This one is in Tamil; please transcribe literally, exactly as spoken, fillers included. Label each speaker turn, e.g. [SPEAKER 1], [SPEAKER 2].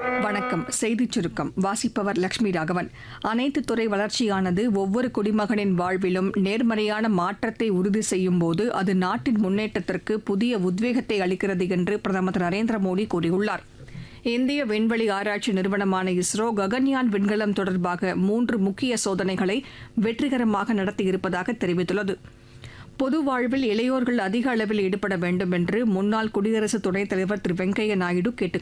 [SPEAKER 1] வணக்கம். செய்திச் சுருக்கம் வாசிப்பவர் லட்சுமி ராகவன். அனைத்து துறை வளர்ச்சியானது ஒவ்வொரு குடிமகனின் வாழ்விலும் நேர்மறையான மாற்றத்தை உறுதி செய்யும் போது அது நாட்டின் முன்னேற்றத்திற்கு புதிய உத்வேகத்தை அளிக்கிறது என்று பிரதமர் திரு நரேந்திர மோடி கூறியுள்ளார். இந்திய விண்வெளி ஆராய்ச்சி நிறுவனமான இஸ்ரோ ககன்யான் விண்கலம் தொடர்பாக மூன்று முக்கிய சோதனைகளை வெற்றிகரமாக நடத்தியிருப்பதாக தெரிவித்துள்ளது. பொது வாழ்வில் இளையோர்கள் அதிக அளவில் ஈடுபட வேண்டும் என்று முன்னாள் குடியரசு துணைத் தலைவர் திரு வெங்கையா நாயுடு கேட்டுக்